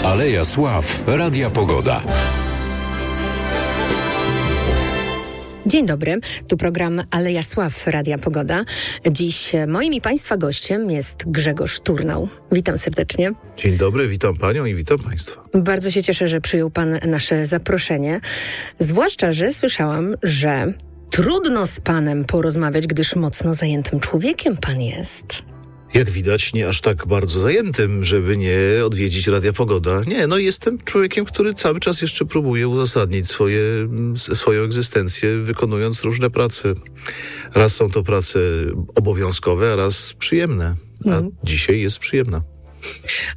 Aleja Sław Radia Pogoda. Dzień dobry, tu program Aleja Sław Radia Pogoda. Dziś moim i Państwa gościem jest Grzegorz Turnał. Witam serdecznie. Dzień dobry, witam Panią i witam Państwa. Bardzo się cieszę, że przyjął Pan nasze zaproszenie. Zwłaszcza, że słyszałam, że trudno z Panem porozmawiać, gdyż mocno zajętym człowiekiem Pan jest. Jak widać, nie aż tak bardzo zajętym, żeby nie odwiedzić Radia Pogoda. Nie, jestem człowiekiem, który cały czas jeszcze próbuje uzasadnić swoją egzystencję, wykonując różne prace. Raz są to prace obowiązkowe, a raz przyjemne. A dzisiaj jest przyjemna.